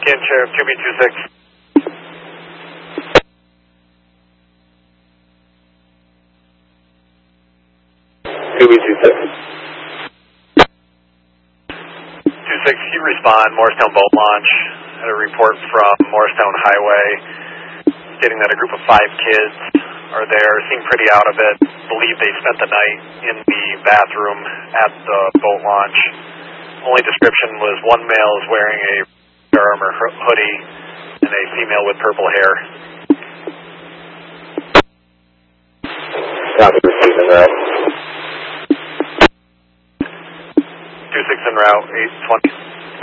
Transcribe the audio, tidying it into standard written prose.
Ken Sheriff 2B26. 2B26. 26, you respond, Morristown boat launch. Had a report from Morristown Highway stating that a group of 5 kids are there, seem pretty out of it. Believe they spent the night in the bathroom at the boat launch. Only description was one male is wearing a armor hoodie and a female with purple hair. Copy, receiving that. 26 en route, 820.